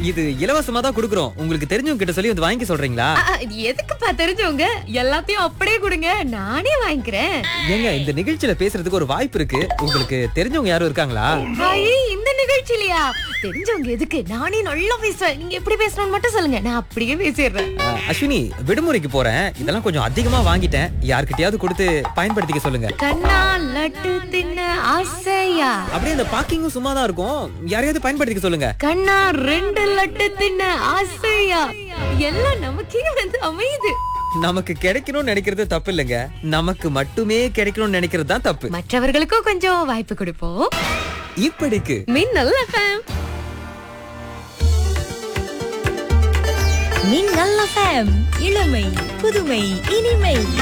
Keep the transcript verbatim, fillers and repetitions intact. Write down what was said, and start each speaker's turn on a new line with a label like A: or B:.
A: இது இலவசமா தான் குடுக்குறோம். உங்களுக்கு தெரிஞ்சவங்க கிட்ட சொல்லி வந்து வாங்கி சொல்றீங்களா?
B: ஆ, ஆ, இது எதுக்குப்பா தெரிஞ்சவங்க? எல்லாத்தையும் அப்படியே கொடுங்க, நானே வாங்கிக்கிறேன்.
A: ஏங்க இந்த நிகழ்ச்சியில பேசுறதுக்கு ஒரு வாய்ப்பு இருக்கு. உங்களுக்கு தெரிஞ்சவங்க யாரும் இருக்காங்களா?
B: ஐ, இந்த நிகழ்ச்சிலையா? தெரிஞ்சவங்க எதுக்கு? நானே நல்லா பேசுவேன். நீங்க எப்படி பேசணும்னு மட்டும் சொல்லுங்க, நான் அப்படியே பேசிடுறேன்.
A: அஹ், அஸ்வினி, விடுமுறைக்கு போறேன். இதெல்லாம் கொஞ்சம் அதிகமா வாங்கிட்டேன். யார்கிட்டயாவது கொடுத்து பயன்படுத்திக்க சொல்லுங்க.
B: கண்ணா லட்டு தின்ன ஆசையா?
A: அப்படியே அந்த பாக்கிங்கும் சும்மா தான் இருக்கும். யாரையாவது பயன்படுத்திக்க சொல்லுங்க.
B: கண்ணா ரெண்டு லட்டு தின்ன ஆசையா? எல்லாம் நமக்கே வந்து அமையுது.
A: நமக்கு கிடைக்கணும்னு நினைக்கிறது தப்பு இல்லைங்க. நமக்கு மட்டுமே கிடைக்கணும்னு நினைக்கிறது தான் தப்பு.
B: மற்றவர்களுக்கும் கொஞ்சம் வாய்ப்பு கொடுப்போம்.
A: இப்படிக்கு
B: மின்னல் எஃப்எம்.
C: மின்னல் எஃப்எம், இளமை புதுமை இனிமை.